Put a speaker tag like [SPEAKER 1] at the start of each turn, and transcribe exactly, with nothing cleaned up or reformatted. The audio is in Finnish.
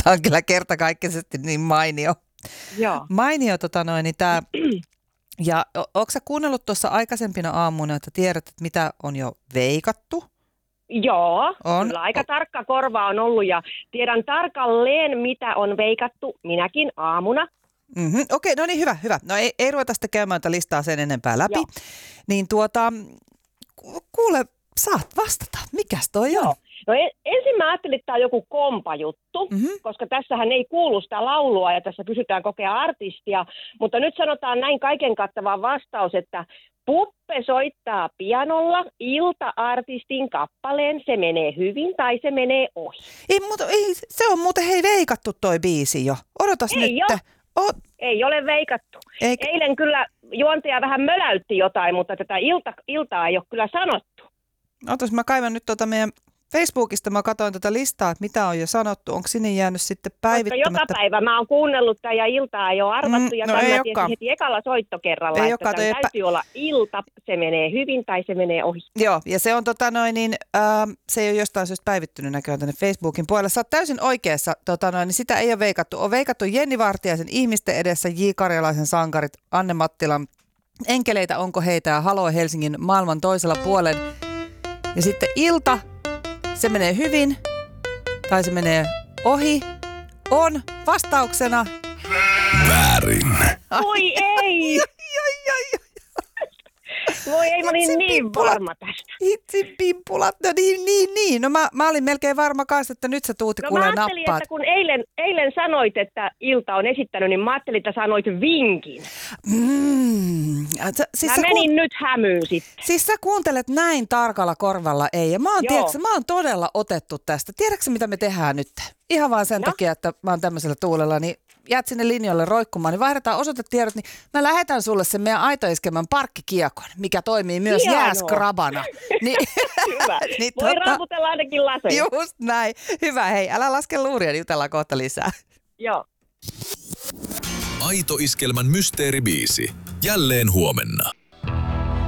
[SPEAKER 1] Tämä on kyllä kertakaikkisesti niin mainio.
[SPEAKER 2] Joo.
[SPEAKER 1] Mainio tota noin, niin tää, ja ootko sä kuunnellut tuossa aikaisempina aamuna, että tiedät, että mitä on jo veikattu?
[SPEAKER 2] Joo,
[SPEAKER 1] On.
[SPEAKER 2] kyllä aika tarkka korva on ollut ja tiedän tarkalleen, mitä on veikattu minäkin aamuna.
[SPEAKER 1] Mm-hmm. Okei, no niin, hyvä, hyvä. No ei, ei ruveta sitä käymään tätä listaa sen enempää läpi.
[SPEAKER 2] Joo.
[SPEAKER 1] Niin tuota, ku- kuule, saat vastata. Mikäs toi
[SPEAKER 2] Joo.
[SPEAKER 1] on?
[SPEAKER 2] No en, ensin mä ajattelin, että tämä on joku kompajuttu,
[SPEAKER 1] Mm-hmm.
[SPEAKER 2] koska tässähän ei kuulu sitä laulua ja tässä kysytään kokea artistia. Mutta nyt sanotaan näin kaiken kattava vastaus, että Puppe soittaa pianolla ilta-artistin kappaleen, se menee hyvin tai se menee ohi.
[SPEAKER 1] Ei, mutta ei, se on muuten hei veikattu toi biisi jo. Odotas
[SPEAKER 2] Ei
[SPEAKER 1] nyt.
[SPEAKER 2] oo.
[SPEAKER 1] O-
[SPEAKER 2] Ei ole veikattu.
[SPEAKER 1] Eikä-
[SPEAKER 2] Eilen kyllä juontaja vähän möläytti jotain, mutta tätä ilta, iltaa ei ole kyllä sanottu.
[SPEAKER 1] Otas, mä kaivan nyt tuota meidän Facebookista, mä katsoin tätä listaa, että mitä on jo sanottu. Onko sinne jäänyt sitten
[SPEAKER 2] Koska
[SPEAKER 1] päivittämättä?
[SPEAKER 2] joka päivä mä oon kuunnellut tätä ja iltaa ei ole arvattu.
[SPEAKER 1] Mm,
[SPEAKER 2] ja
[SPEAKER 1] no
[SPEAKER 2] tämän
[SPEAKER 1] ei
[SPEAKER 2] mä tiesin
[SPEAKER 1] olekaan.
[SPEAKER 2] heti ekalla soittokerralla,
[SPEAKER 1] Ei
[SPEAKER 2] että
[SPEAKER 1] olekaan, toi
[SPEAKER 2] tämän
[SPEAKER 1] ei
[SPEAKER 2] täytyy olla ilta, se menee hyvin tai se menee ohi.
[SPEAKER 1] Joo, ja se on tota noin, niin, ähm, se ei ole jostain syystä päivittynyt näköjään tänne Facebookin puolelle. Sä oot täysin oikeassa, tota noin, niin sitä ei ole veikattu. On veikattu Jenni Vartiaisen Ihmisten edessä, J. Karjalaisen sankarit, Anne Mattilan Enkeleitä onko heitä ja Haloo Helsingin maailman toisella puolen. Ja sitten ilta, se menee hyvin tai se menee ohi, on vastauksena.
[SPEAKER 3] Väärin.
[SPEAKER 2] Voi ei!
[SPEAKER 1] Ai, ai, ai.
[SPEAKER 2] Voi ei, mä olin
[SPEAKER 1] Itse
[SPEAKER 2] niin
[SPEAKER 1] pimpulat.
[SPEAKER 2] varma tästä.
[SPEAKER 1] Itse pimpulat, no niin, niin, niin. No mä, mä olin melkein varma kanssa, että nyt sä Tuuti
[SPEAKER 2] No
[SPEAKER 1] kuulee
[SPEAKER 2] mä ajattelin,
[SPEAKER 1] nappaat.
[SPEAKER 2] että kun eilen, eilen sanoit, että ilta on esittänyt, niin mä ajattelin, että sanoit vinkin.
[SPEAKER 1] Mm. Sä, siis,
[SPEAKER 2] Mä
[SPEAKER 1] sä
[SPEAKER 2] menin
[SPEAKER 1] kuun-
[SPEAKER 2] nyt hämyyn sitten.
[SPEAKER 1] siis sä kuuntelet näin tarkalla korvalla, ei. Ja mä oon,
[SPEAKER 2] Joo.
[SPEAKER 1] tiedätkö, mä oon todella otettu tästä. Tiedätkö mitä me tehdään nyt? Ihan vaan sen
[SPEAKER 2] No.
[SPEAKER 1] takia, että mä oon tämmöisellä tuulella, niin jäät sinne linjoille roikkumaan, niin vaihdetaan osoitetiedot, niin mä lähetän sulle sen meidän aitoiskemän parkkikiekon, mikä toimii myös
[SPEAKER 2] Hienoa.
[SPEAKER 1] jääskrabana. Niin,
[SPEAKER 2] Hyvä.
[SPEAKER 1] niin
[SPEAKER 2] Voi
[SPEAKER 1] tota-
[SPEAKER 2] raaputella ainakin laseja.
[SPEAKER 1] just näin. Hyvä, hei, älä laske luuria, niin jutellaan kohta lisää.
[SPEAKER 2] Joo.
[SPEAKER 3] Aito Iskelmän mysteeribiisi. Jälleen huomenna.